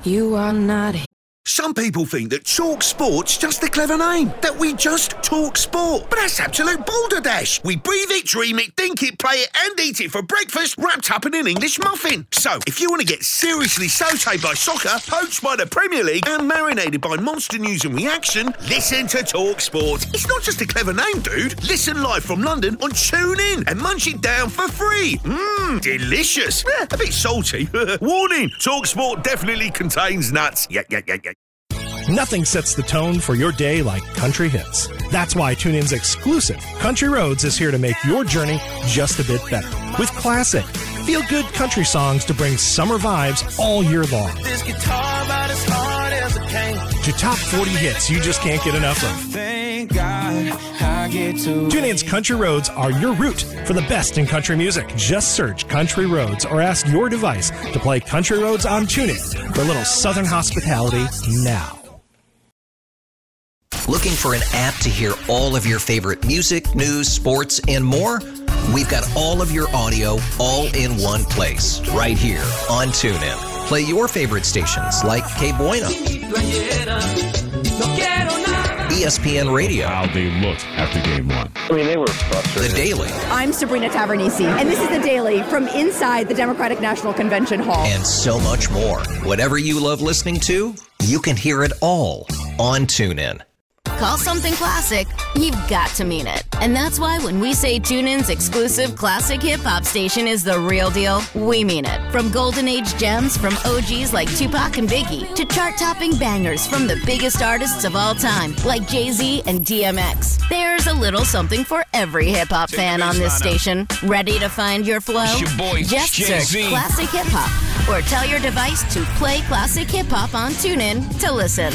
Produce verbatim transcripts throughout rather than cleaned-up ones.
You are not. Some people think that Talk Sport's just a clever name, that we just talk sport. But that's absolute balderdash. We breathe it, dream it, think it, play it and eat it for breakfast wrapped up in an English muffin. So, if you want to get seriously sautéed by soccer, poached by the Premier League and marinated by monster news and reaction, listen to Talk Sport. It's not just a clever name, dude. Listen live from London on TuneIn and munch it down for free. Mmm, delicious. Eh, a bit salty. Warning, Talk Sport definitely contains nuts. Yeah, yeah, yeah, yeah. Nothing sets the tone for your day like country hits. That's why TuneIn's exclusive Country Roads is here to make your journey just a bit better. With classic, feel-good country songs to bring summer vibes all year long. This guitar about as hard as it can. To top forty hits you just can't get enough of. Thank God I get to. TuneIn's Country Roads are your route for the best in country music. Just search Country Roads or ask your device to play Country Roads on TuneIn for a little southern hospitality now. Looking for an app to hear all of your favorite music, news, sports, and more? We've got all of your audio all in one place, right here on TuneIn. Play your favorite stations like K Bueno, E S P N Radio. How they looked after game one. I mean, they were frustrated. The Daily. I'm Sabrina Tavernisi, and this is The Daily from inside the Democratic National Convention Hall. And so much more. Whatever you love listening to, you can hear it all on TuneIn. Call something classic, you've got to mean it. And that's why when we say TuneIn's exclusive classic hip-hop station is the real deal, we mean it. From golden age gems from O Gs like Tupac and Biggie to chart-topping bangers from the biggest artists of all time like Jay-Z and D M X. There's a little something for every hip-hop fan on this station. Ready to find your flow? It's your boy, Just Jay-Z. search Classic Hip-Hop or tell your device to play Classic Hip-Hop on TuneIn to listen.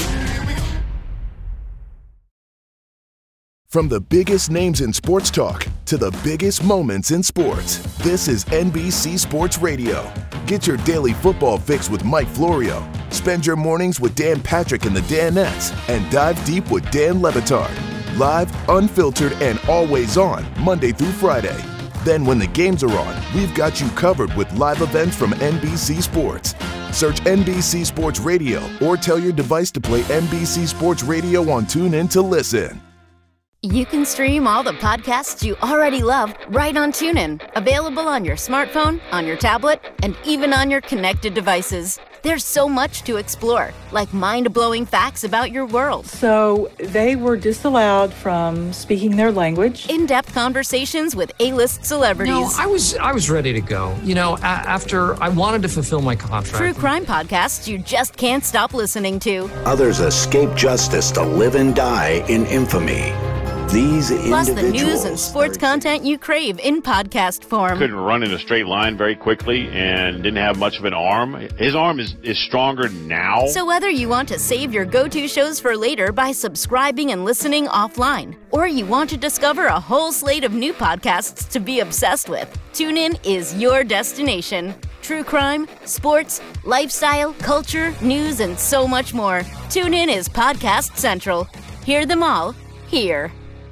From the biggest names in sports talk to the biggest moments in sports, this is N B C Sports Radio. Get your daily football fix with Mike Florio. Spend your mornings with Dan Patrick and the Danettes, and dive deep with Dan Le Batard. Live, unfiltered, and always on, Monday through Friday. Then when the games are on, we've got you covered with live events from N B C Sports. Search N B C Sports Radio or tell your device to play N B C Sports Radio on TuneIn to listen. You can stream all the podcasts you already love right on TuneIn. Available on your smartphone, on your tablet, and even on your connected devices. There's so much to explore, like mind-blowing facts about your world. So they were disallowed from speaking their language. In-depth conversations with A-list celebrities. No, I was I was ready to go. You know, a- after I wanted to fulfill my contract. True crime podcasts you just can't stop listening to. Others escape justice to live and die in infamy. These Plus the individuals news and sports content you crave in podcast form. Couldn't run in a straight line very quickly and didn't have much of an arm. His arm is, is stronger now. So whether you want to save your go-to shows for later by subscribing and listening offline, or you want to discover a whole slate of new podcasts to be obsessed with, TuneIn is your destination. True crime, sports, lifestyle, culture, news, and so much more. TuneIn is Podcast Central. Hear them all here.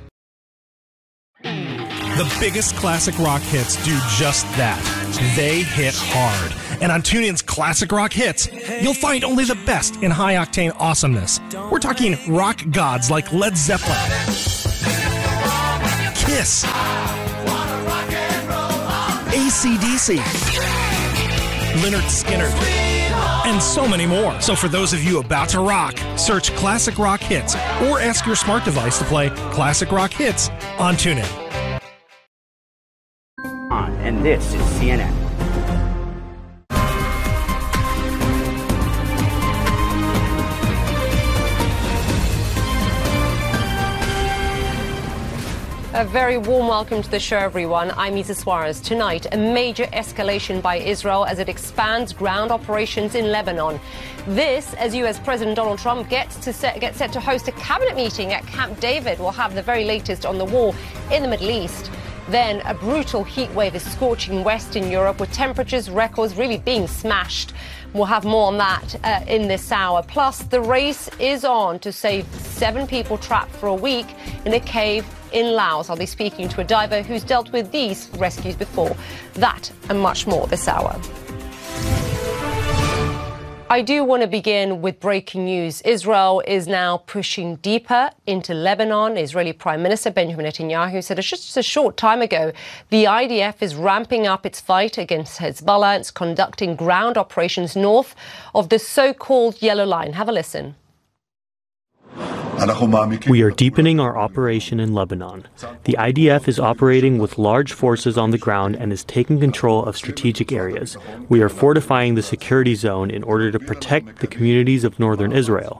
The biggest classic rock hits do just that. They hit hard. And on TuneIn's Classic Rock Hits, you'll find only the best in high-octane awesomeness. We're talking rock gods like Led Zeppelin, Kiss, A C D C, Lynyrd Skynyrd, and so many more. So for those of you about to rock, search Classic Rock Hits or ask your smart device to play Classic Rock Hits on TuneIn. And this is C N N. A very warm welcome to the show, everyone. I'm Isa Suarez. Tonight, a major escalation by Israel as it expands ground operations in Lebanon. This, as U S President Donald Trump gets to set, get set to host a cabinet meeting at Camp David. We'll have the very latest on the war in the Middle East. Then a brutal heat wave is scorching Western Europe with temperatures records really being smashed. We'll have more on that uh, in this hour. Plus, the race is on to save seven people trapped for a week in a cave in Laos. I'll be speaking to a diver who's dealt with these rescues before. That and much more this hour. I do want to begin with breaking news. Israel is now pushing deeper into Lebanon. Israeli Prime Minister Benjamin Netanyahu said just a short time ago the I D F is ramping up its fight against Hezbollah. It's conducting ground operations north of the so-called Yellow Line. Have a listen. We are deepening our operation in Lebanon. The I D F is operating with large forces on the ground and is taking control of strategic areas. We are fortifying the security zone in order to protect the communities of northern Israel.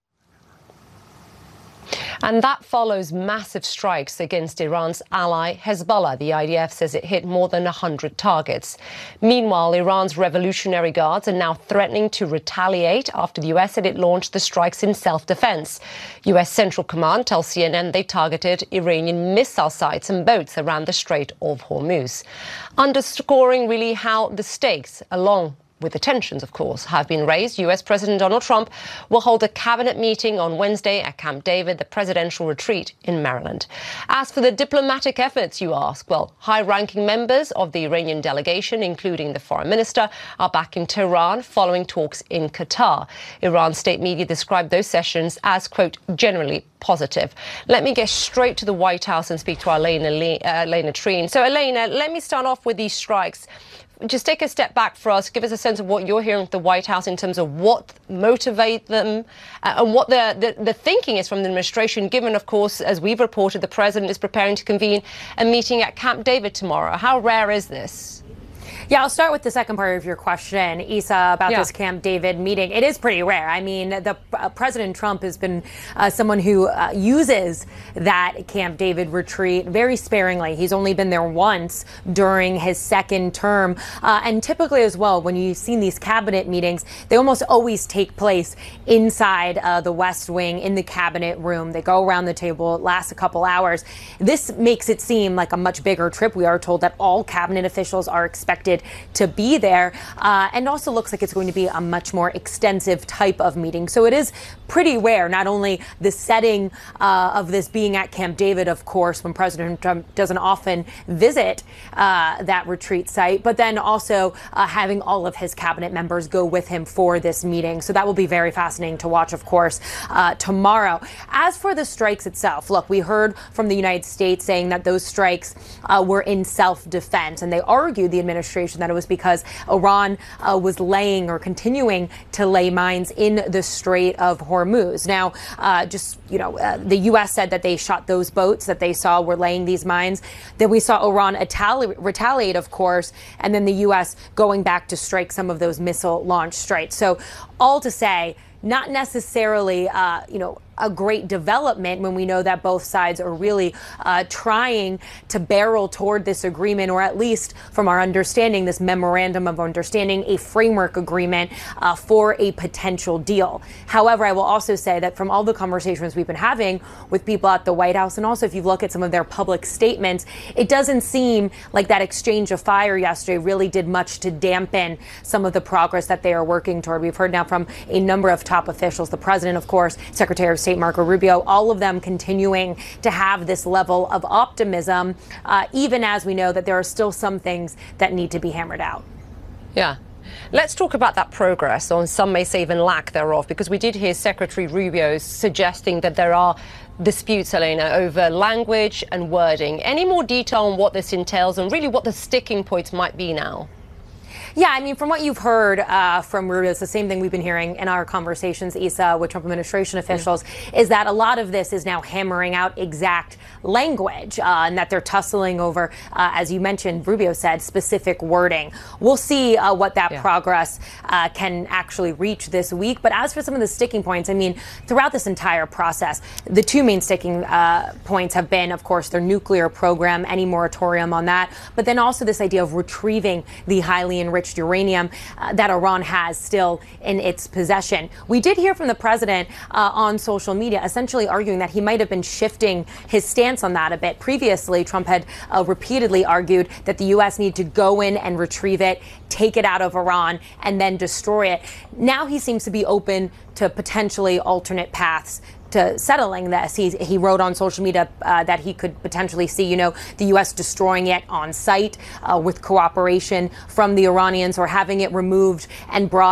And that follows massive strikes against Iran's ally Hezbollah. The I D F says it hit more than one hundred targets. Meanwhile, Iran's Revolutionary Guards are now threatening to retaliate after the U S said it launched the strikes in self-defense. U S Central Command tells C N N they targeted Iranian missile sites and boats around the Strait of Hormuz, underscoring really how the stakes, along with the tensions, of course, have been raised. U S President Donald Trump will hold a cabinet meeting on Wednesday at Camp David, the presidential retreat in Maryland. As for the diplomatic efforts, you ask, well, high-ranking members of the Iranian delegation, including the foreign minister, are back in Tehran following talks in Qatar. Iran's state media described those sessions as, quote, generally positive. Let me get straight to the White House and speak to our Elena, uh, Elena Treen. So, Elena, let me start off with these strikes. Just take a step back for us. Give us a sense of what you're hearing at the White House in terms of what motivate them uh, and what the, the, the thinking is from the administration, given, of course, as we've reported, the president is preparing to convene a meeting at Camp David tomorrow. How rare is this? Yeah, I'll start with the second part of your question, Isa, about yeah. this Camp David meeting. It is pretty rare. I mean, the uh, President Trump has been uh, someone who uh, uses that Camp David retreat very sparingly. He's only been there once during his second term. Uh, and typically as well, when you've seen these cabinet meetings, they almost always take place inside uh, the West Wing in the cabinet room. They go around the table. It lasts a couple hours. This makes it seem like a much bigger trip. We are told that all cabinet officials are expected to be there, uh, and also looks like it's going to be a much more extensive type of meeting. So it is pretty rare, not only the setting uh, of this being at Camp David, of course, when President Trump doesn't often visit uh, that retreat site, but then also uh, having all of his cabinet members go with him for this meeting. So that will be very fascinating to watch, of course, uh, tomorrow. As for the strikes itself, look, we heard from the United States saying that those strikes uh, were in self-defense, and they argued, the administration, that it was because Iran uh, was laying or continuing to lay mines in the Strait of Hormuz. Now, uh, just, you know, uh, the U S said that they shot those boats that they saw were laying these mines. Then we saw Iran retali- retaliate, of course, and then the U S going back to strike some of those missile launch strikes. So all to say, not necessarily, uh, you know, a great development when we know that both sides are really uh, trying to barrel toward this agreement, or at least from our understanding, this memorandum of understanding, a framework agreement uh, for a potential deal. However, I will also say that from all the conversations we've been having with people at the White House, and also if you look at some of their public statements, it doesn't seem like that exchange of fire yesterday really did much to dampen some of the progress that they are working toward. We've heard now from a number of top officials, the president, of course, Secretary of State Marco Rubio, all of them continuing to have this level of optimism, uh, even as we know that there are still some things that need to be hammered out. Yeah. Let's talk about that progress, or some may say even lack thereof, because we did hear Secretary Rubio suggesting that there are disputes, Elena, over language and wording. Any more detail on what this entails and really what the sticking points might be now? Yeah, I mean, from what you've heard uh, from Rubio, it's the same thing we've been hearing in our conversations, Isa, with Trump administration officials, mm-hmm. is that a lot of this is now hammering out exact language, uh, and that they're tussling over, uh, as you mentioned, Rubio said, specific wording. We'll see uh, what that yeah. progress uh, can actually reach this week. But as for some of the sticking points, I mean, throughout this entire process, the two main sticking uh, points have been, of course, their nuclear program, any moratorium on that, but then also this idea of retrieving the highly enriched uranium uh, that Iran has still in its possession. We did hear from the president uh, on social media essentially arguing that he might have been shifting his stance on that a bit. Previously, Trump had uh, repeatedly argued that the U S need to go in and retrieve it, take it out of Iran, and then destroy it. Now he seems to be open to potentially alternate paths to settling this. He, he wrote on social media uh, that he could potentially see, you know, the U S destroying it on site uh, with cooperation from the Iranians, or having it removed and brought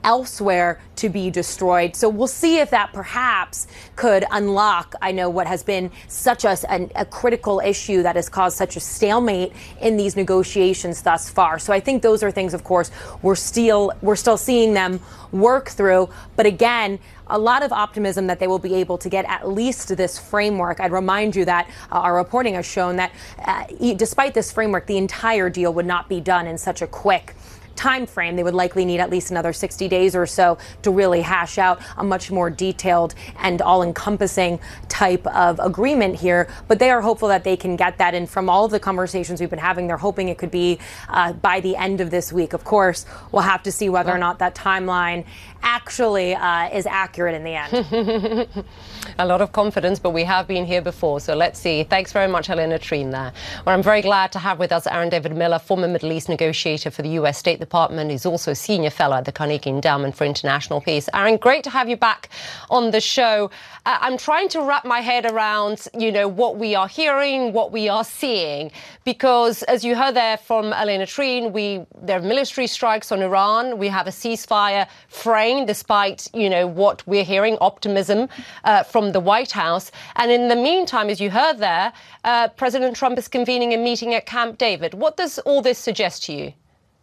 elsewhere to be destroyed. So we'll see if that perhaps could unlock, I know, what has been such a, a, a critical issue that has caused such a stalemate in these negotiations thus far. So I think those are things, of course, we're still we're still seeing them work through. But again, a lot of optimism that they will be able to get at least this framework. I'd remind you that uh, our reporting has shown that uh, despite this framework, the entire deal would not be done in such a quick time frame. They would likely need at least another sixty days or so to really hash out a much more detailed and all-encompassing type of agreement here. But they are hopeful that they can get that. And from all of the conversations we've been having, they're hoping it could be uh, by the end of this week. Of course, we'll have to see whether or not that timeline actually uh, is accurate in the end. A lot of confidence, but we have been here before, so let's see. Thanks very much, Elena Treen there. Well, I'm very glad to have with us Aaron David Miller, former Middle East negotiator for the U S State Department. He's also a senior fellow at the Carnegie Endowment for International Peace. Aaron, great to have you back on the show. Uh, I'm trying to wrap my head around, you know, what we are hearing, what we are seeing, because as you heard there from Elena Treen, we there are military strikes on Iran. We have a ceasefire frame, despite, you know, what we're hearing, optimism uh, from the White House. And in the meantime, as you heard there, uh, President Trump is convening a meeting at Camp David. What does all this suggest to you?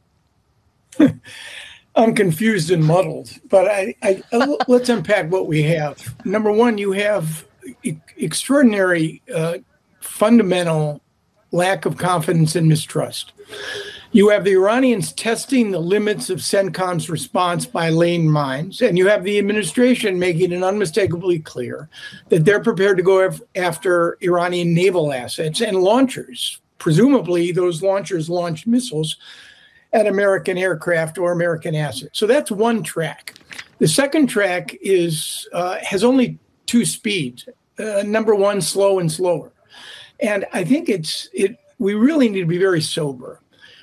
I'm confused and muddled, but I, I, let's unpack what we have. Number one, you have e- extraordinary, uh, fundamental lack of confidence and mistrust. You have the Iranians testing the limits of CENTCOM's response by laying mines, and you have the administration making it unmistakably clear that they're prepared to go af- after Iranian naval assets and launchers. Presumably, those launchers launched missiles at American aircraft or American assets. So that's one track. The second track is uh, has only two speeds. Uh, number one, slow and slower. And I think it's it. We really need to be very sober.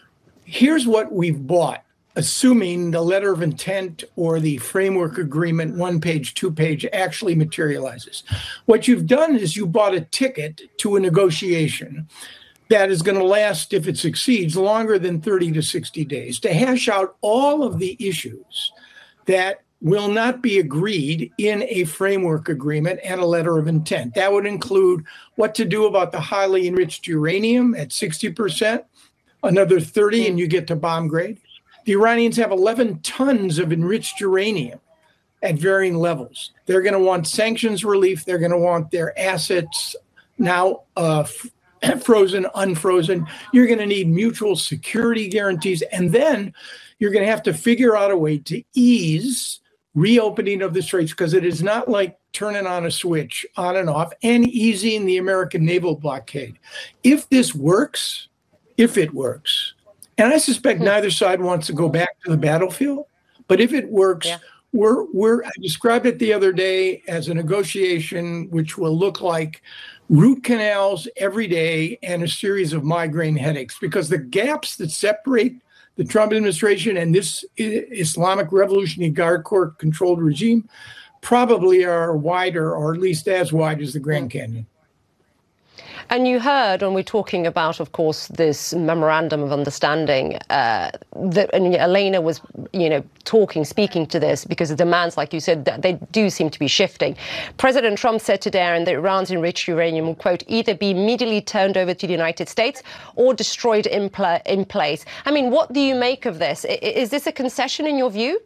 Here's what we've bought, assuming the letter of intent or the framework agreement, one page, two page, actually materializes. What you've done is you bought a ticket to a negotiation that is going to last, if it succeeds, longer than thirty to sixty days, to hash out all of the issues that will not be agreed in a framework agreement and a letter of intent. That would include what to do about the highly enriched uranium at sixty percent, another thirty, and you get to bomb grade. The Iranians have eleven tons of enriched uranium at varying levels. They're going to want sanctions relief. They're going to want their assets now uh, f- frozen, unfrozen. You're going to need mutual security guarantees. And then you're going to have to figure out a way to ease reopening of the straits, because it is not like turning on a switch on and off, and easing the American naval blockade. If this works, if it works, and I suspect neither side wants to go back to the battlefield, but if it works, yeah. we're we're I described it the other day as a negotiation which will look like root canals every day and a series of migraine headaches, because the gaps that separate the Trump administration and this Islamic Revolutionary Guard Corps controlled regime probably are wider, or at least as wide as the Grand Canyon. And you heard when we're talking about, of course, this memorandum of understanding, uh, that and Elena was, you know, talking, speaking to this, because the demands, like you said, they do seem to be shifting. President Trump said today, Aaron, that Iran's enriched uranium will, quote, either be immediately turned over to the United States or destroyed in, pl- in place. I mean, what do you make of this? I- is this a concession in your view?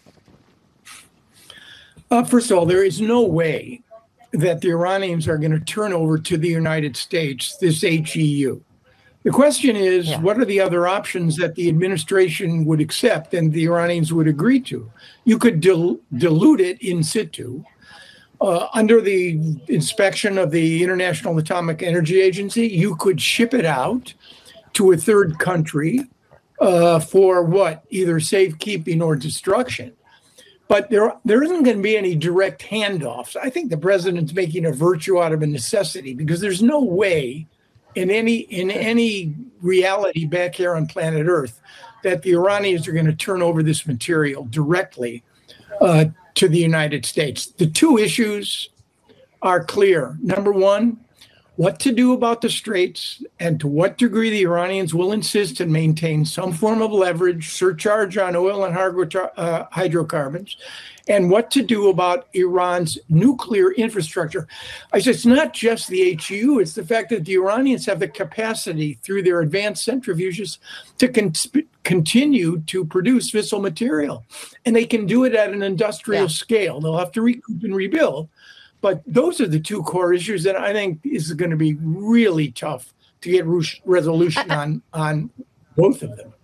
Uh, first of all, there is no way that the Iranians are going to turn over to the United States this H E U. The question is, yeah. what are the other options that the administration would accept and the Iranians would agree to? You could dil- dilute it in situ uh, under the inspection of the International Atomic Energy Agency. You could ship it out to a third country uh, for what? Either safekeeping or destruction. But there, there isn't going to be any direct handoffs. I think the president's making a virtue out of a necessity, because there's no way in any in any reality back here on planet Earth that the Iranians are going to turn over this material directly uh, to the United States. The two issues are clear. Number one, what to do about the Straits and to what degree the Iranians will insist and maintain some form of leverage, surcharge on oil and uh, hydrocarbons, and what to do about Iran's nuclear infrastructure. I said it's not just the H U, it's the fact that the Iranians have the capacity through their advanced centrifuges to con- continue to produce fissile material. And they can do it at an industrial yeah. scale. They'll have to recoup and rebuild. But those are the two core issues that I think is going to be really tough to get resolution on, on both of them.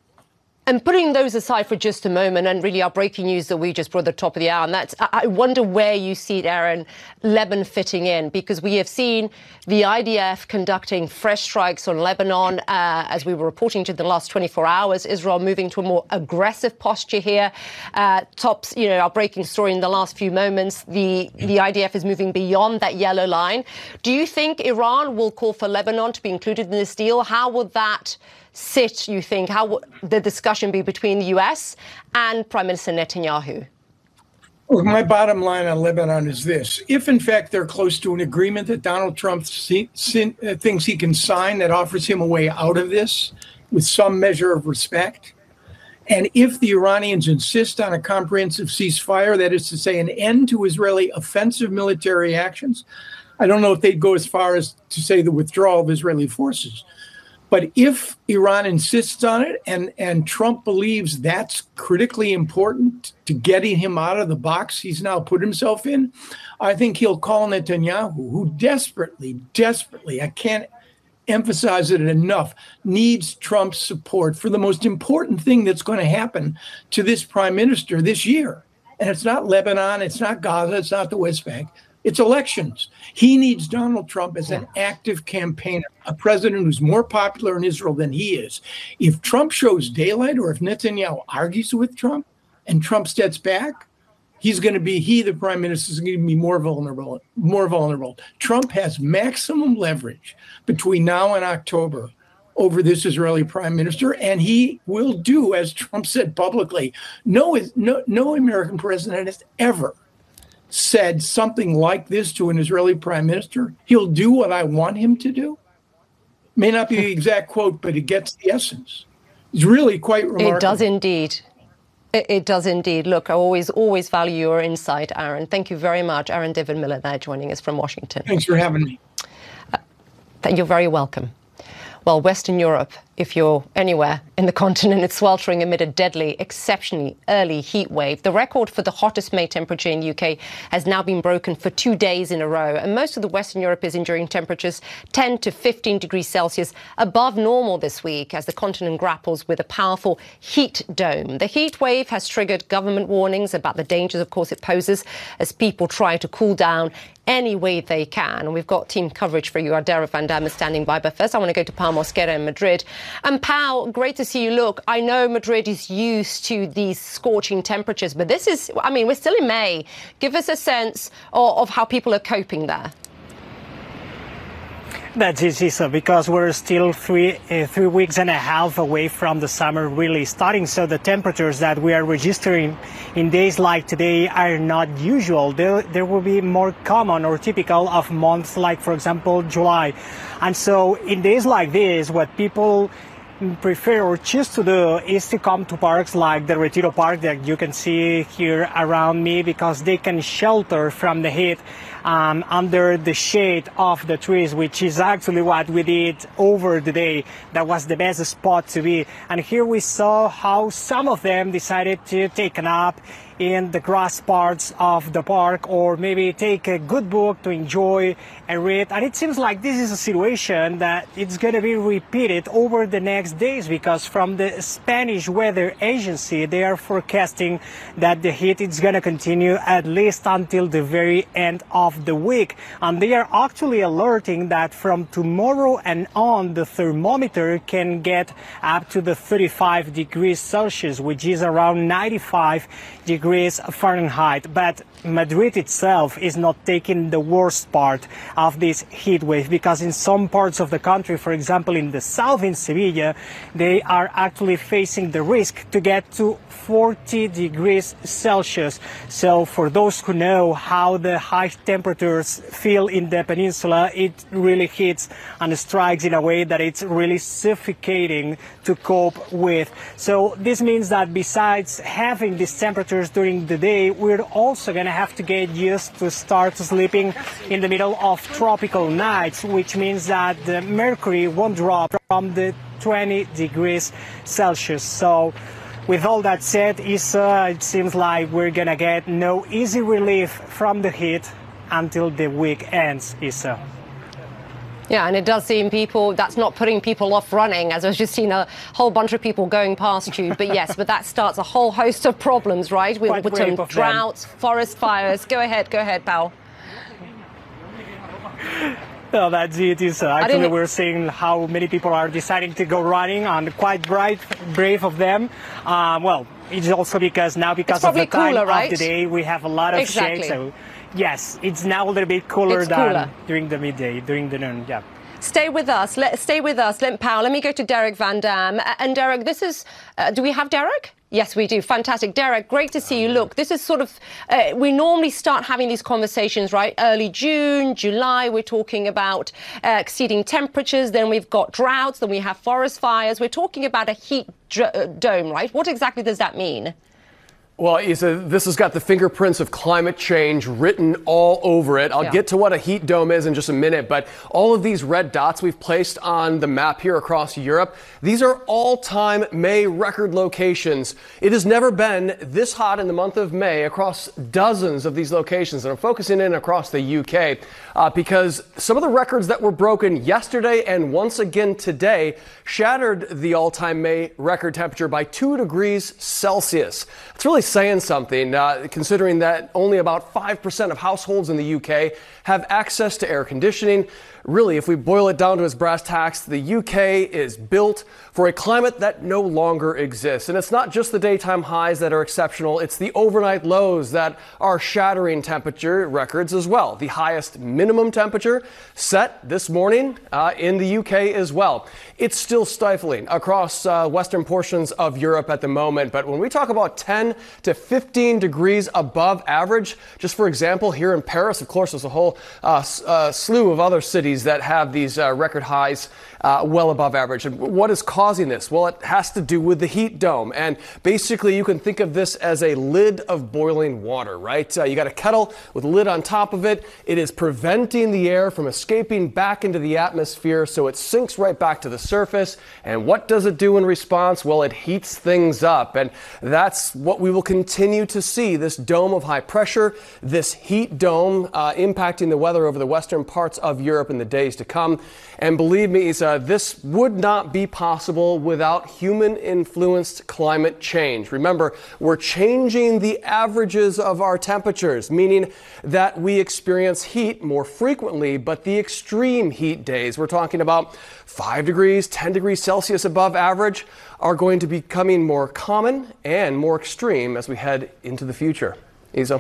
And putting those aside for just a moment, and really our breaking news that we just brought at the top of the hour, and that's, I wonder where you see it, Aaron, Lebanon fitting in, because we have seen the I D F conducting fresh strikes on Lebanon, uh, as we were reporting to the last twenty-four hours, Israel moving to a more aggressive posture here. Uh, tops, you know, our breaking story in the last few moments, the, the I D F is moving beyond that yellow line. Do you think Iran will call for Lebanon to be included in this deal? How would that sit, you think? How would the discussion be between the U S and Prime Minister Netanyahu? Well, my bottom line on Lebanon is this. If, in fact, they're close to an agreement that Donald Trump see, see, uh, thinks he can sign that offers him a way out of this with some measure of respect, and if the Iranians insist on a comprehensive ceasefire, that is to say an end to Israeli offensive military actions, I don't know if they'd go as far as to say the withdrawal of Israeli forces. But if Iran insists on it and, and Trump believes that's critically important to getting him out of the box he's now put himself in, I think he'll call Netanyahu, who desperately, desperately, I can't emphasize it enough, needs Trump's support for the most important thing that's going to happen to this prime minister this year. And it's not Lebanon, it's not Gaza, it's not the West Bank. It's elections. He needs Donald Trump as an active campaigner, a president who's more popular in Israel than he is. If Trump shows daylight, or if Netanyahu argues with Trump and Trump steps back, he's going to be, he, the prime minister, is going to be more vulnerable, more vulnerable. Trump has maximum leverage between now and October over this Israeli prime minister, and he will do, as Trump said publicly, no, no, no American president has ever said something like this to an Israeli prime minister. He'll do what I want him to do. May not be the exact quote, but it gets the essence. It's really quite remarkable. It does indeed. It, it does indeed. Look, I always, always value your insight, Aaron. Thank you very much. Aaron David Miller there joining us from Washington. Thanks for having me. Uh, you're very welcome. Well, Western Europe, if you're anywhere in the continent, it's sweltering amid a deadly, exceptionally early heat wave. The record for the hottest May temperature in the U K has now been broken for two days in a row. And most of the Western Europe is enduring temperatures ten to fifteen degrees Celsius above normal this week as the continent grapples with a powerful heat dome. The heat wave has triggered government warnings about the dangers, of course, it poses as people try to cool down any way they can. And we've got team coverage for you. Ardera Van Dam is standing by. But first, I want to go to Pau Mosquera in Madrid. And Pau, great to see you. Look, I know Madrid is used to these scorching temperatures, but this is, I mean, we're still in May. Give us a sense of, of how people are coping there. That's easy, so because we're still three uh, three weeks and a half away from the summer really starting, so the temperatures that we are registering in days like today are not usual. There, there will be more common or typical of months like, for example, July. And so in days like this, what people prefer or choose to do is to come to parks like the Retiro Park that you can see here around me, because they can shelter from the heat um, under the shade of the trees, which is actually what we did over the day. That was the best spot to be. And here we saw how some of them decided to take a nap in the grass parts of the park, or maybe take a good book to enjoy and read. And it seems like this is a situation that it's going to be repeated over the next days, because from the Spanish Weather Agency, they are forecasting that the heat is going to continue at least until the very end of the week. And they are actually alerting that from tomorrow and on, the thermometer can get up to the thirty-five degrees Celsius, which is around ninety-five degrees Fahrenheit. But Madrid itself is not taking the worst part of this heat wave, because in some parts of the country, for example in the south in Sevilla, they are actually facing the risk to get to forty degrees Celsius. So for those who know how the high temperature temperatures feel in the peninsula, it really hits and strikes in a way that it's really suffocating to cope with. So this means that besides having these temperatures during the day, we're also going to have to get used to start sleeping in the middle of tropical nights, which means that the mercury won't drop from the twenty degrees Celsius. So with all that said, Isa, it seems like we're going to get no easy relief from the heat until the week ends, Isa. Yeah, and it does seem people, that's not putting people off running, as I've just seen a whole bunch of people going past you. But yes, but that starts a whole host of problems, right? With, with some droughts, forest fires. Go ahead, go ahead, pal. Well, that's it. Is uh, actually we're seeing how many people are deciding to go running, and quite bright, brave of them. Um, well, it's also because now because of the time cooler, right? of the day, we have a lot of exactly. shade. So yes, it's now a little bit cooler it's than cooler. during the midday, during the noon. Yeah. Stay with us. Let stay with us, Lent Powell. Let me go to Derek Van Dam. And Derek, this is. Uh, do we have Derek? Yes, we do. Fantastic. Derek, great to see you. Look, this is sort of, uh, we normally start having these conversations, right? Early June, July, we're talking about uh, exceeding temperatures. Then we've got droughts. Then we have forest fires. We're talking about a heat dr- dome, right? What exactly does that mean? Well, Isa, this has got the fingerprints of climate change written all over it. I'll yeah. get to what a heat dome is in just a minute, but all of these red dots we've placed on the map here across Europe, these are all-time May record locations. It has never been this hot in the month of May across dozens of these locations, and I'm focusing in across the U K uh, because some of the records that were broken yesterday and once again today shattered the all-time May record temperature by two degrees Celsius. It's really saying something, uh, considering that only about five percent of households in the U K have access to air conditioning. Really, if we boil it down to its brass tacks, the U K is built for a climate that no longer exists. And it's not just the daytime highs that are exceptional, it's the overnight lows that are shattering temperature records as well. The highest minimum temperature set this morning uh, in the U K as well. It's still stifling across uh, western portions of Europe at the moment, but when we talk about ten to fifteen degrees above average, just for example, here in Paris, of course, there's a whole uh, uh, slew of other cities that have these uh, record highs uh, well above average. And what is causing this? Well, it has to do with the heat dome. And basically, you can think of this as a lid of boiling water, right? Uh, you got a kettle with a lid on top of it. It is preventing the air from escaping back into the atmosphere, so it sinks right back to the surface. And what does it do in response? Well, it heats things up. And that's what we will continue to see, this dome of high pressure, this heat dome uh, impacting the weather over the western parts of Europe in the days to come. And believe me, Isa, this would not be possible without human-influenced climate change. Remember, we're changing the averages of our temperatures, meaning that we experience heat more frequently, but the extreme heat days, we're talking about five degrees, ten degrees Celsius above average, are going to be becoming more common and more extreme as we head into the future. Isa.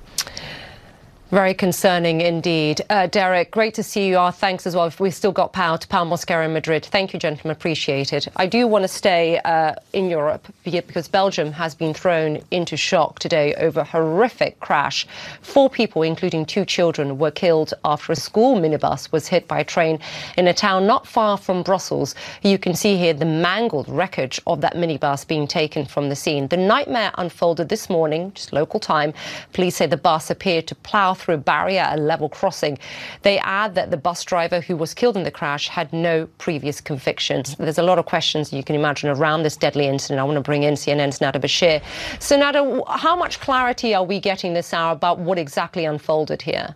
Very concerning indeed. Uh, Derek, great to see you. Our thanks as well. We've still got Pau to Pau Mosquera in Madrid. Thank you, gentlemen. Appreciate it. I do want to stay uh, in Europe because Belgium has been thrown into shock today over a horrific crash. Four people, including two children, were killed after a school minibus was hit by a train in a town not far from Brussels. You can see here the mangled wreckage of that minibus being taken from the scene. The nightmare unfolded this morning, just local time. Police say the bus appeared to plough through a barrier at a level crossing. They add that the bus driver who was killed in the crash had no previous convictions. There's a lot of questions you can imagine around this deadly incident. I want to bring in C N N's Nada Bashir. So Nada, how much clarity are we getting this hour about what exactly unfolded here?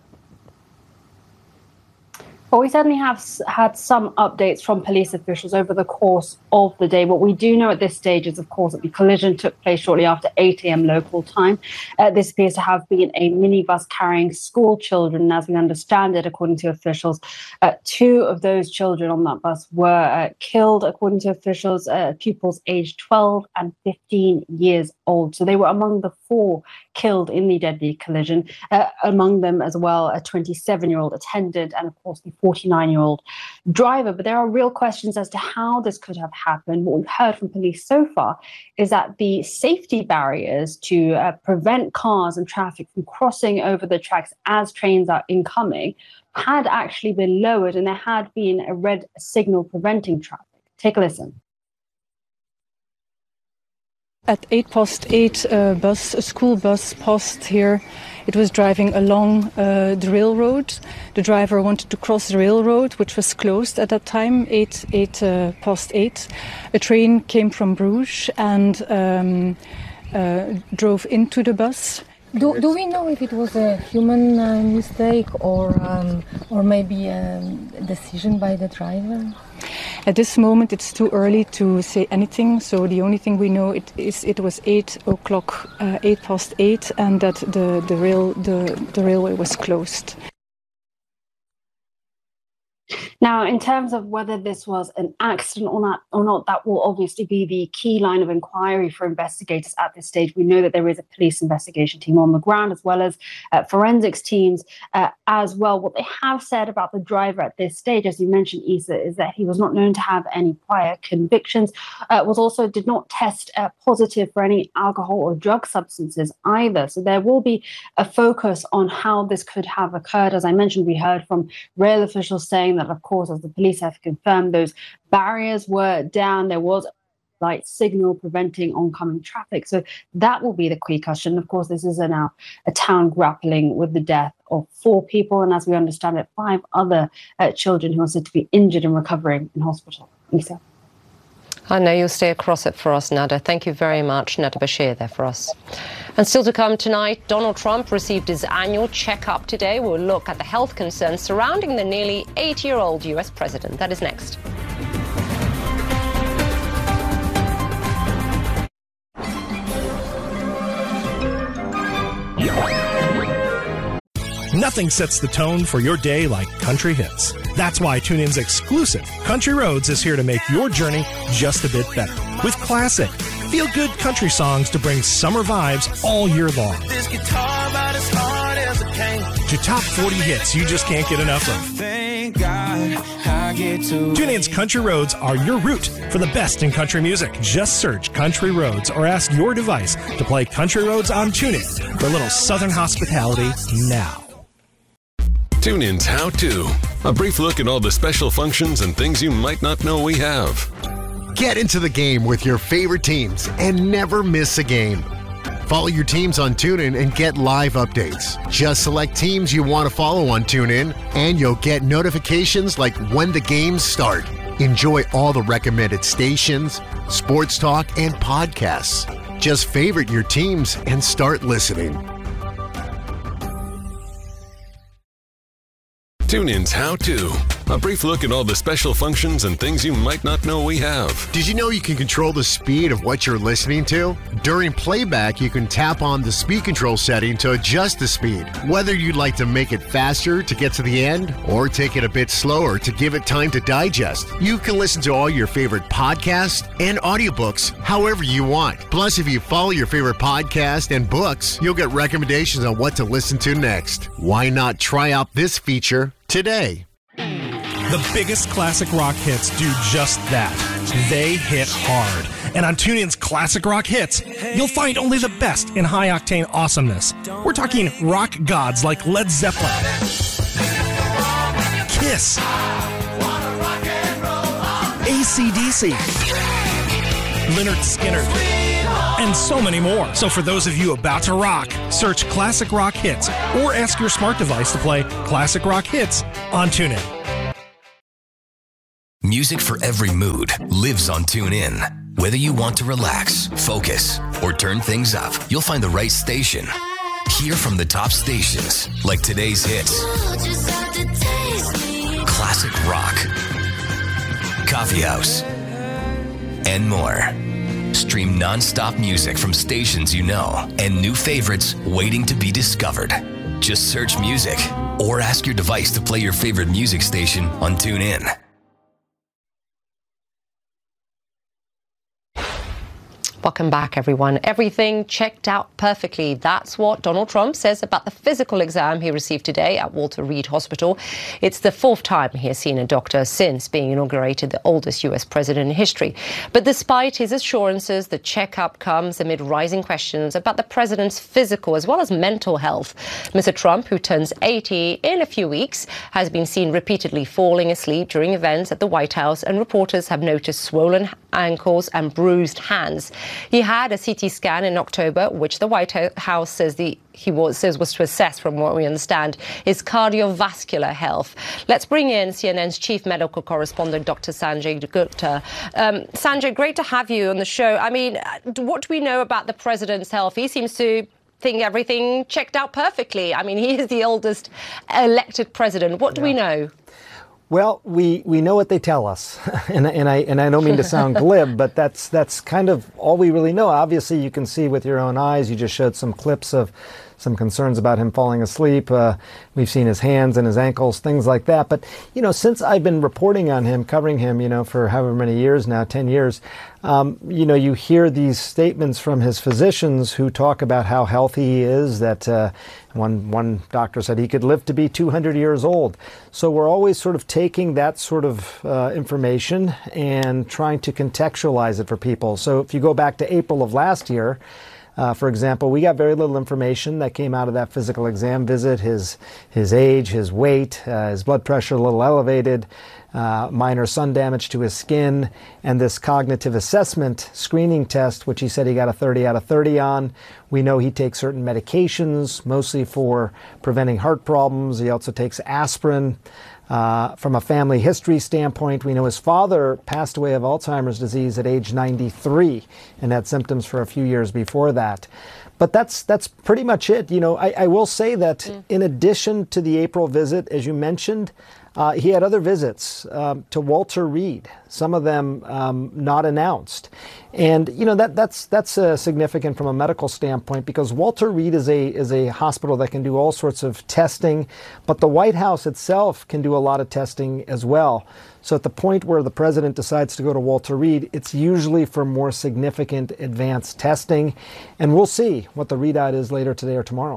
Well, we certainly have had some updates from police officials over the course of the day. What we do know at this stage is, of course, that the collision took place shortly after eight a.m. local time. Uh, this appears to have been a minibus carrying school children. As we understand it, according to officials, uh, two of those children on that bus were uh, killed, according to officials, uh, pupils aged twelve and fifteen years old. So they were among the four killed in the deadly collision. Uh, among them as well, a twenty-seven-year-old attendant and, of course, the forty-nine-year-old driver. But there are real questions as to how this could have happened. What we've heard from police so far is that the safety barriers to uh, prevent cars and traffic from crossing over the tracks as trains are incoming had actually been lowered, and there had been a red signal preventing traffic. Take a listen. At eight past eight, uh, bus, a school bus passed here. It was driving along uh, the railroad. The driver wanted to cross the railroad, which was closed at that time, eight, eight uh, past eight. A train came from Bruges and um, uh, drove into the bus. Do, do we know if it was a human uh, mistake or um, or maybe a decision by the driver? At this moment, it's too early to say anything. So the only thing we know it is it was eight o'clock, uh, eight past eight, and that the the rail the the railway was closed. Now, in terms of whether this was an accident or not, or not, that will obviously be the key line of inquiry for investigators at this stage. We know that there is a police investigation team on the ground, as well as uh, forensics teams uh, as well. What they have said about the driver at this stage, as you mentioned, Issa, is that he was not known to have any prior convictions, uh, was also did not test uh, positive for any alcohol or drug substances either. So there will be a focus on how this could have occurred. As I mentioned, we heard from rail officials saying that, of course, as the police have confirmed, those barriers were down. There was a light signal preventing oncoming traffic. So that will be the key question. Of course, this is a now a town grappling with the death of four people, and as we understand it, five other uh, children who are said to be injured and recovering in hospital. Lisa. I know you'll stay across it for us, Nada. Thank you very much. Nada Bashir there for us. And still to come tonight, Donald Trump received his annual checkup today. We'll look at the health concerns surrounding the nearly eighty-year-old U S president. That is next. Nothing sets the tone for your day like country hits. That's why TuneIn's exclusive Country Roads is here to make your journey just a bit better. With classic, feel-good country songs to bring summer vibes all year long. This guitar about as hard as it can. To top forty hits you just can't get enough of. Thank God I get to. TuneIn's Country Roads are your route for the best in country music. Just search Country Roads or ask your device to play Country Roads on TuneIn for a little southern hospitality now. TuneIn's How To. A brief look at all the special functions and things you might not know we have. Get into the game with your favorite teams and never miss a game. Follow your teams on TuneIn and get live updates. Just select teams you want to follow on TuneIn, and you'll get notifications like when the games start. Enjoy all the recommended stations, sports talk, and podcasts. Just favorite your teams and start listening. TuneIn's How To. A brief look at all the special functions and things you might not know we have. Did you know you can control the speed of what you're listening to? During playback, you can tap on the speed control setting to adjust the speed. Whether you'd like to make it faster to get to the end or take it a bit slower to give it time to digest, you can listen to all your favorite podcasts and audiobooks however you want. Plus, if you follow your favorite podcast and books, you'll get recommendations on what to listen to next. Why not try out this feature today? The biggest classic rock hits do just that. They hit hard. And on TuneIn's Classic Rock Hits, you'll find only the best in high-octane awesomeness. We're talking rock gods like Led Zeppelin, Kiss, A C D C, Lynyrd Skynyrd, and so many more. So for those of you about to rock, search Classic Rock Hits or ask your smart device to play Classic Rock Hits on TuneIn. Music for every mood lives on TuneIn. Whether you want to relax, focus, or turn things up, you'll find the right station. Hear from the top stations like today's hits, classic rock, coffee house, and more. Stream non-stop music from stations you know and new favorites waiting to be discovered. Just search music or ask your device to play your favorite music station on TuneIn. Welcome back, everyone. Everything checked out perfectly. That's what Donald Trump says about the physical exam he received today at Walter Reed Hospital. It's the fourth time he has seen a doctor since being inaugurated, the oldest U S president in history. But despite his assurances, the checkup comes amid rising questions about the president's physical as well as mental health. Mister Trump, who turns eighty in a few weeks, has been seen repeatedly falling asleep during events at the White House, and reporters have noticed swollen ankles and bruised hands. He had a C T scan in October, which the White House says the he was says was to assess, from what we understand, his cardiovascular health. Let's bring in C N N's chief medical correspondent, Doctor Sanjay Gupta. Um, Sanjay, great to have you on the show. I mean, what do we know about the president's health? He seems to think everything checked out perfectly. I mean, he is the oldest elected president. What do yeah. we know? Well, we, we know what they tell us, and, and I and I don't mean to sound glib, but that's that's kind of all we really know. Obviously, you can see with your own eyes. You just showed some clips of some concerns about him falling asleep. Uh, we've seen his hands and his ankles, things like that. But, you know, since I've been reporting on him, covering him, you know, for however many years now, ten years, um, you know, you hear these statements from his physicians who talk about how healthy he is, that uh, one, one doctor said he could live to be two hundred years old. So we're always sort of taking that sort of uh, information and trying to contextualize it for people. So if you go back to April of last year, Uh, for example, we got very little information that came out of that physical exam visit. His his age, his weight, uh, his blood pressure a little elevated, uh, minor sun damage to his skin, and this cognitive assessment screening test, which he said he got a thirty out of thirty on. We know he takes certain medications, mostly for preventing heart problems. He also takes aspirin. Uh, from a family history standpoint, we know his father passed away of Alzheimer's disease at age ninety-three and had symptoms for a few years before that. But that's that's pretty much it. You know, I, I will say that mm. in addition to the April visit, as you mentioned, uh, he had other visits um, to Walter Reed, some of them um, not announced. And, you know, that that's that's uh, significant from a medical standpoint, because Walter Reed is a is a hospital that can do all sorts of testing, but the White House itself can do a lot of testing as well. So at the point where the president decides to go to Walter Reed, it's usually for more significant advanced testing. And we'll see what the readout is later today or tomorrow.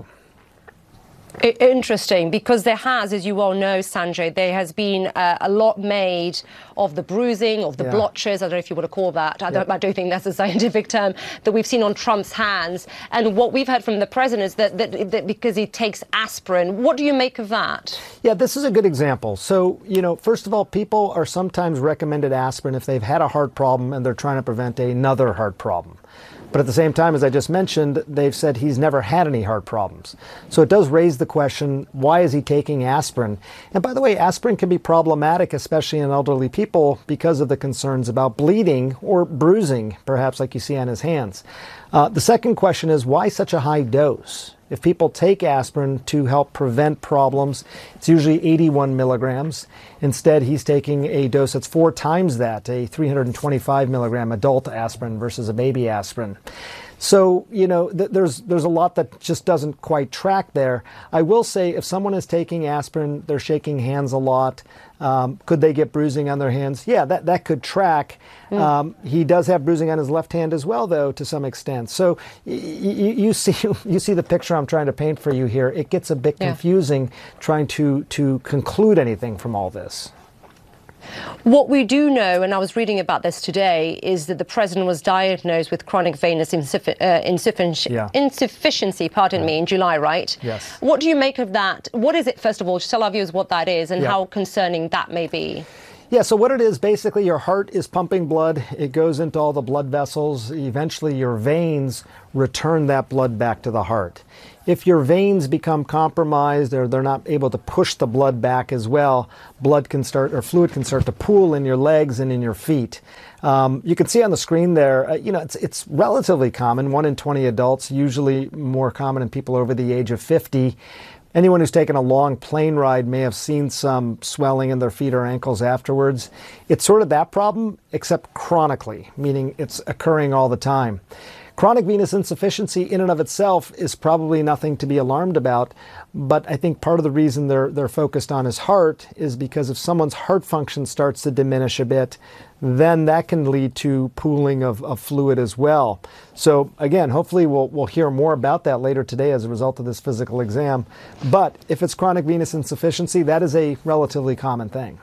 Interesting, because there has, as you well know, Sanjay, there has been uh, a lot made of the bruising, of the yeah. blotches, I don't know if you want to call that, I don't, yeah. I don't think that's a scientific term, that we've seen on Trump's hands. And what we've heard from the president is that, that, that because he takes aspirin. What do you make of that? Yeah, this is a good example. So, you know, first of all, people are sometimes recommended aspirin if they've had a heart problem and they're trying to prevent another heart problem. But at the same time, as I just mentioned, they've said he's never had any heart problems. So it does raise the question, why is he taking aspirin? And by the way, aspirin can be problematic, especially in elderly people, because of the concerns about bleeding or bruising, perhaps like you see on his hands. Uh, the second question is, why such a high dose? If people take aspirin to help prevent problems, it's usually eighty-one milligrams. Instead, he's taking a dose that's four times that, a three hundred twenty-five milligram adult aspirin versus a baby aspirin. So, you know, th there's there's a lot that just doesn't quite track there. I will say, if someone is taking aspirin, they're shaking hands a lot. Um, could they get bruising on their hands? Yeah, that, that could track. Mm. Um, he does have bruising on his left hand as well, though, to some extent. So you see you see the picture I'm trying to paint for you here. It gets a bit yeah. confusing trying to, to conclude anything from all this. What we do know, and I was reading about this today, is that the president was diagnosed with chronic venous insuffi uh, insuffici yeah. insufficiency pardon yeah. me, in July, right? Yes. What do you make of that? What is it, first of all? Just tell our viewers what that is and yeah. how concerning that may be. Yeah, so what it is, basically your heart is pumping blood. It goes into all the blood vessels. Eventually your veins return that blood back to the heart. If your veins become compromised or they're not able to push the blood back as well, blood can start, or fluid can start to pool in your legs and in your feet. Um, you can see on the screen there, uh, you know, it's, it's relatively common, one in twenty adults, usually more common in people over the age of fifty. Anyone who's taken a long plane ride may have seen some swelling in their feet or ankles afterwards. It's sort of that problem, except chronically, meaning it's occurring all the time. Chronic venous insufficiency in and of itself is probably nothing to be alarmed about, but I think part of the reason they're they're focused on his heart is because if someone's heart function starts to diminish a bit, then that can lead to pooling of, of fluid as well. So again, hopefully we'll we'll hear more about that later today as a result of this physical exam. But if it's chronic venous insufficiency, that is a relatively common thing.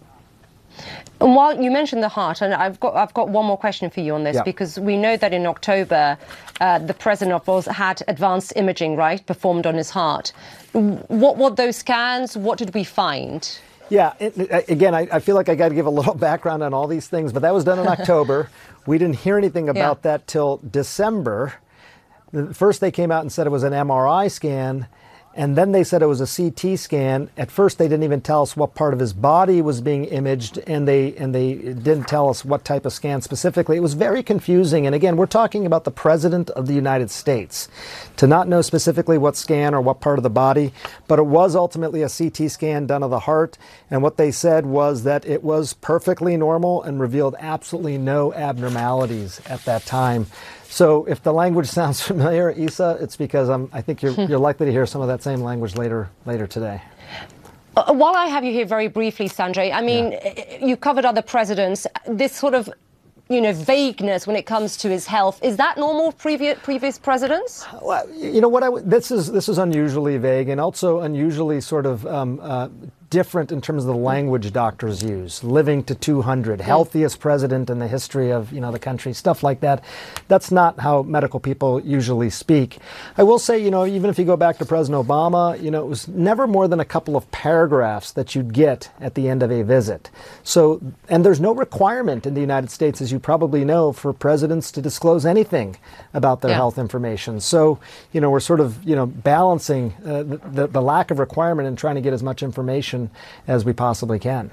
And while you mentioned the heart, and I've got I've got one more question for you on this, yeah. because we know that in October, uh, the president of course had advanced imaging, right, performed on his heart. What were those scans? What did we find? Yeah, it, again, I, I feel like I got to give a little background on all these things, but that was done in October. We didn't hear anything about yeah. that till December. First, they came out and said it was an M R I scan. And then they said it was a C T scan. At first, they didn't even tell us what part of his body was being imaged, and they and they didn't tell us what type of scan specifically. It was very confusing. And again, we're talking about the President of the United States. To not know specifically what scan or what part of the body, but it was ultimately a C T scan done of the heart. And what they said was that it was perfectly normal and revealed absolutely no abnormalities at that time. So if the language sounds familiar, Isa, it's because I'm, I think you're, you're likely to hear some of that same language later later today. Uh, while I have you here very briefly, Sanjay, I mean, yeah. you covered other presidents. This sort of, you know, vagueness when it comes to his health, is that normal previous previous presidents? Well, you know what? I, this is this is unusually vague and also unusually sort of um, uh, different in terms of the language doctors use. Living to two hundred, healthiest president in the history of, you know, the country, stuff like that. That's not how medical people usually speak. I will say, you know, even if you go back to President Obama, you know, it was never more than a couple of paragraphs that you'd get at the end of a visit. So, and there's no requirement in the United States, as you probably know, for presidents to disclose anything about their yeah. health information. So, you know, we're sort of, you know, balancing uh, the, the, the lack of requirement and trying to get as much information as we possibly can.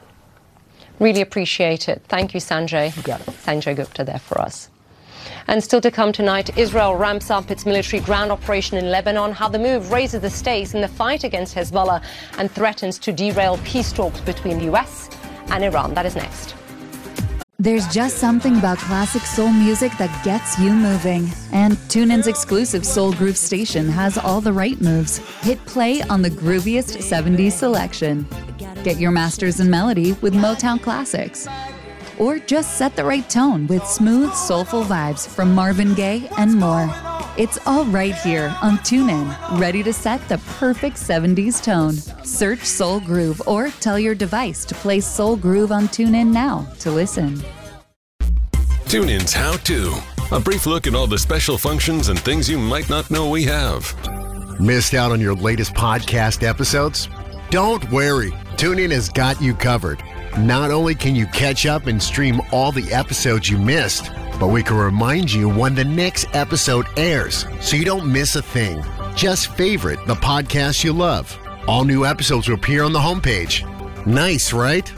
Really appreciate it. Thank you, Sanjay. You got it. Sanjay Gupta there for us. And still to come tonight, Israel ramps up its military ground operation in Lebanon, how the move raises the stakes in the fight against Hezbollah and threatens to derail peace talks between the U S and Iran. That is next. There's just something about classic soul music that gets you moving. And TuneIn's exclusive Soul Groove station has all the right moves. Hit play on the grooviest seventies selection. Get your masters in melody with Motown classics. Or just set the right tone with smooth, soulful vibes from Marvin Gaye and more. It's all right here on TuneIn, ready to set the perfect seventies tone. Search Soul Groove or tell your device to play Soul Groove on TuneIn now to listen. TuneIn's How To. A brief look at all the special functions and things you might not know we have. Missed out on your latest podcast episodes? Don't worry. TuneIn has got you covered. Not only can you catch up and stream all the episodes you missed, but we can remind you when the next episode airs so you don't miss a thing. Just favorite the podcast you love. All new episodes will appear on the homepage. Nice, right?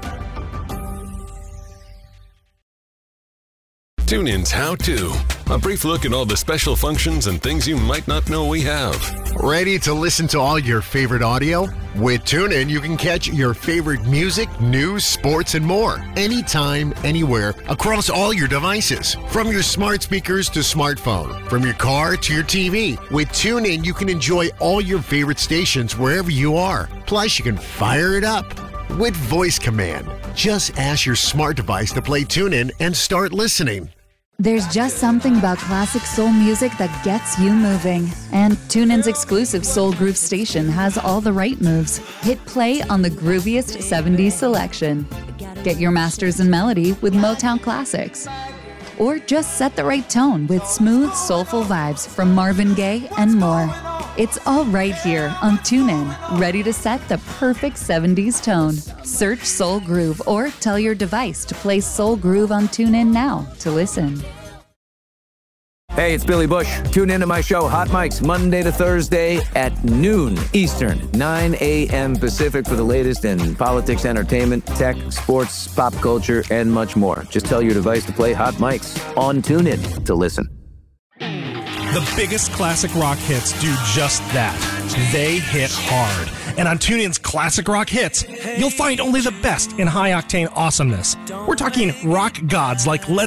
TuneIn's How To. A brief look at all the special functions and things you might not know we have. Ready to listen to all your favorite audio? With TuneIn, you can catch your favorite music, news, sports, and more. Anytime, anywhere, across all your devices. From your smart speakers to smartphone. From your car to your T V. With TuneIn, you can enjoy all your favorite stations wherever you are. Plus, you can fire it up with voice command. Just ask your smart device to play TuneIn and start listening. There's just something about classic soul music that gets you moving. And TuneIn's exclusive Soul Groove station has all the right moves. Hit play on the grooviest seventies selection. Get your masters in melody with Motown classics. Or just set the right tone with smooth, soulful vibes from Marvin Gaye and more. It's all right here on TuneIn, ready to set the perfect seventies tone. Search Soul Groove or tell your device to play Soul Groove on TuneIn now to listen. Hey, it's Billy Bush. Tune in to my show, Hot Mics, Monday to Thursday at noon Eastern, nine a.m. Pacific for the latest in politics, entertainment, tech, sports, pop culture, and much more. Just tell your device to play Hot Mics on TuneIn to listen. The biggest classic rock hits do just that. They hit hard. And on TuneIn's Classic Rock Hits, you'll find only the best in high-octane awesomeness. We're talking rock gods like Led